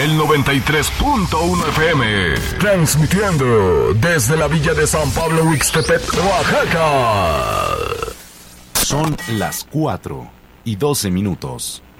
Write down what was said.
el 93.1 FM, transmitiendo desde la villa de San Pablo Huixtepec, Oaxaca. Son las 4:12.